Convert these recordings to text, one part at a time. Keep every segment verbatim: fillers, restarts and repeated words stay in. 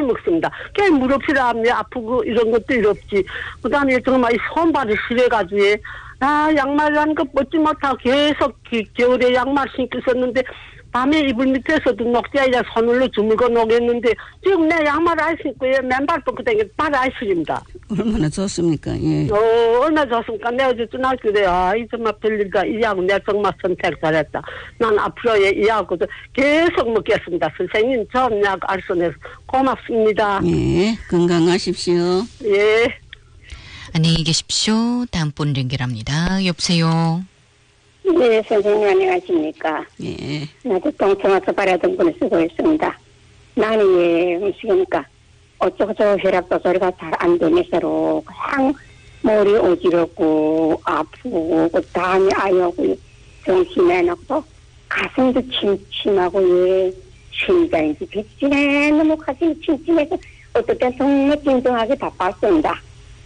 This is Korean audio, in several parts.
먹습니다. 꽤 무릎이라며 아프고 이런 것도 이렇지. 그 다음에 정말 손발이 시려가지고, 아, 양말이라는 거 벗지 못하고 계속 기, 겨울에 양말 신고 있었는데, 밤에 이불 밑에서도 녹자이자 손으로 주물고 녹였는데, 지금 내 양말 안 신고, 맨발 벗고 다니게 발 아이스입니다. 얼마나 좋습니까? 예. 어, 얼마나 좋습니까? 내가 어제 전화할 때, 아, 이 정말 별일다. 이하고 내가 정말 선택 잘했다. 난 앞으로 이하고도 계속 먹겠습니다. 선생님, 좋은 약 알선해서 고맙습니다. 예, 건강하십시오. 예. 안녕히 계십시오. 다음 분 연결합니다. 여보세요. 네, 선생님 안녕하십니까. 예. 나도 동청와서 바라던 분을 쓰고 있습니다. 나는 예, 음식이니까 어쩌고저쩌고 혈압도 소리가 잘 안 되면서로 그냥 머리 어지럽고 아프고 그 다음에 아이하고 정신에 나고 가슴도 침침하고 예, 심장이 비치네 너무 가슴이 침침해서 어떨 땐 정말 찡찡하게 바빴습니다.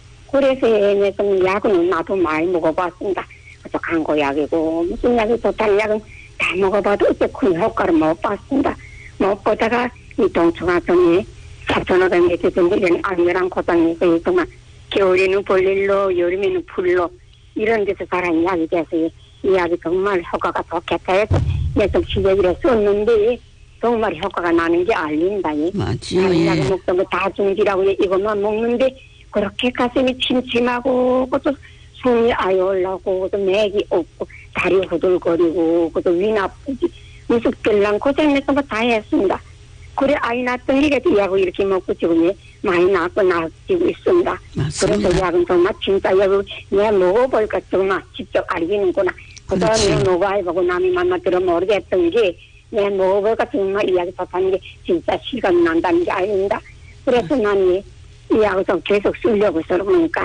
그래서 예, 좀 약은 나도 많이 먹어봤습니다. 그래서 강고약이고 무슨 약이 좋다는 약은 다 먹어봐도 어째 큰 효과를 못 봤습니다. 못 보다가 이 동청아성이 사천오백 미터 정도 이런 안면한 고장에서 정말 겨울에는 볼일로 여름에는 풀로 이런 데서 잘한 약이 돼서 이 약이 정말 효과가 좋겠다 해서 내가 좀 시작을 썼는데 정말 효과가 나는 게 알린다. 맞죠. 다른 예. 약을 먹던 거 다 중지라고 이것만 먹는데 그렇게 가슴이 침침하고 또 손이 아예 올라오고 또 맥이 없고 다리 후들거리고 또 위 나쁘지 무섭길랑 고생해서 뭐 다 했습니다. 그래 아이 낳았던 일에도 약을 이렇게 먹고 지금 많이 낳고 낳아지고 있습니다. 맞습니다. 그래서 약은 정말 진짜 약을 내가 먹어볼까 정말 직접 알기는구나. 그 다음에 먹어보고 남이 만나 들어 모르겠던 게 내가 먹어볼까 정말 이 약이 좋다는 게 진짜 실감이 난다는 게 알린다. 그래서 나는 이 약을 좀 계속 쓰려고 그러니까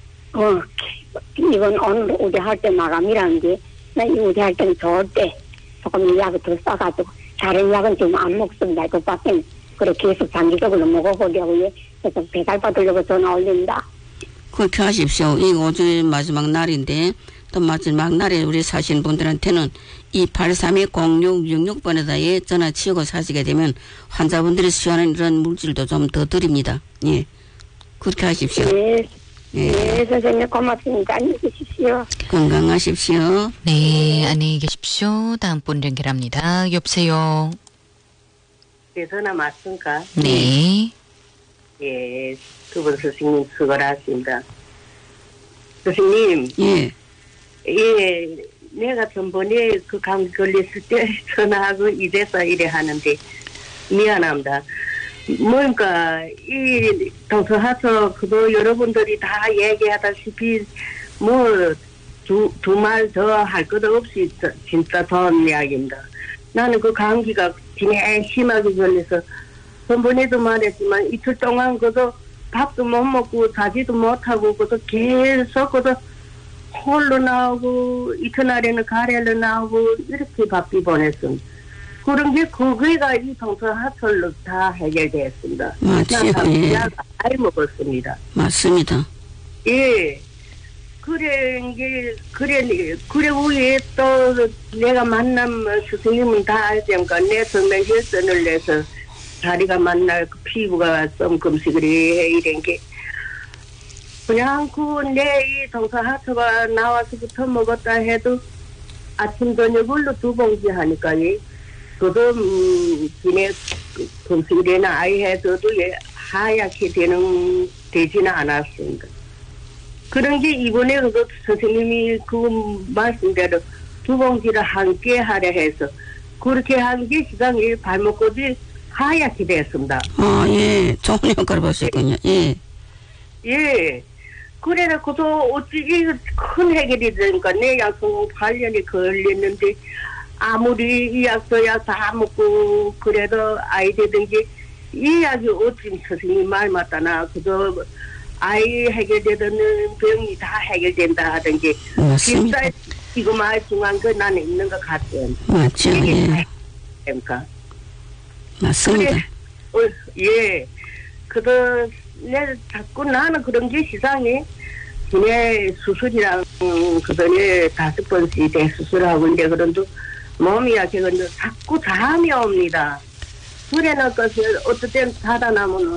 어, 이건 오늘 우대할 때 마감이라는데, 나 이 우대할 때는 좋을 때, 조금 이 약을 더 싸가지고, 다른 약은 지금 안 먹습니다. 그 밖에는. 그렇게 계속 장기적으로 먹어보려고, 그래서 배달 받으려고 전화 올린다. 그렇게 하십시오. 이 오주의 마지막 날인데, 또 마지막 날에 우리 사시는 분들한테는 이 팔삼이 공육육육 번에다 예, 전화 치고 사시게 되면 환자분들이 시원한 이런 물질도 좀 더 드립니다. 예. 그렇게 하십시오. 네. 예. 네, 선생님 고맙습니다. 안녕히 계십시오. 건강하십시오. 네, 안녕히 계십시오. 다음 분 연결합니다. 여보세요. 네, 전화 맞습니까? 네. 예, 두 분 선생님 수고를 하십니다. 선생님, 예. 예, 내가 전번에 그 감기 걸렸을 때 전화하고 이래서 이래 하는데 미안합니다. 뭐니까 이 동서하서 그도 여러분들이 다 얘기하다시피 뭐 두 두 말 더 할 것도 없이 진짜 좋은 이야기입니다. 나는 그 감기가 진짜 심하게 걸려서 전번에도 말했지만 이틀 동안 그도 밥도 못 먹고 자지도 못하고 그도 계속 그도 홀로 나오고 이튿날에는 가래로 나오고 이렇게 바삐 보냈습니다. 그런 게 그거가 이 동서하설로 다 해결되었습니다. 맞죠. 예. 약 잘 먹었습니다. 맞습니다. 예. 그래 게 그래 그래 위에 또 내가 만난 스승님은 다 알니까 내 성명 혈전을 내서 다리가 만날 그 피부가 좀 금식을 해 이런 게 그냥 그 내 이 동서하서가 나와서부터 먹었다 해도 아침 저녁으로 두 봉지 하니까 그도 음, 기내 금식이나 아이 해서도 예, 하얗게 되는 되지는 않았습니다. 그런 게 이번에 그 선생님이 그 말씀대로 두 봉지를 함께 하려 해서 그렇게 한 게 시간이 발목골이 하얗게 됐습니다. 아, 예. 좋은 효과를 보셨군요. 예. 예. 그래놓고도 어찌 큰 해결이 되니까 내 약속 팔 년이 걸렸는데 아무리 이 약도야 다 먹고 그래도 아이 되든지 이 약이 어찌 선생님 말 맞다나 그저 아이 해결되는 병이 다 해결된다 하던지 맞습니다. 진짜 이거 말 중요한 거 나는 있는 것 같아요. 맞죠. 예. 그러니까 맞습니다. 그래, 어, 예. 그도 내 자꾸 나는 그런 게 시상에 기내 수술이랑 음, 그 전에 다섯 번씩 대수술하고 이제 그런데 몸이 약해서 자꾸 잠이 옵니다. 그래 놓고서 어떨 땐 자다 나면